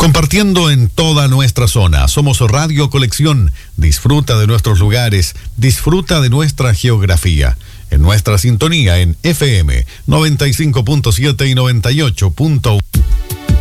Compartiendo en toda nuestra zona. Somos Radio Colección. Disfruta de nuestros lugares, disfruta de nuestra geografía. En nuestra sintonía en FM 95.7 y 98.1.